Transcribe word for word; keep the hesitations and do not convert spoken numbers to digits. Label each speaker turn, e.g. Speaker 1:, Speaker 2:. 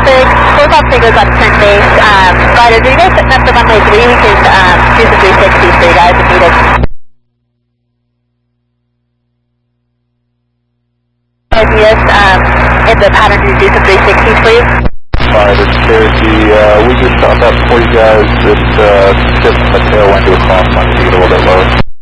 Speaker 1: traffic, full top figures on turn base. Um, riders, are you guys setting up the runway three? We can um, do some three sixties for you guys if needed. Guys meet us um, in the pattern to do some three sixties, please.
Speaker 2: Alright, it's Cherokee. Uh, we just shot that for you guys. It's uh, just from the tailwind to a crosswind to get a little bit lower.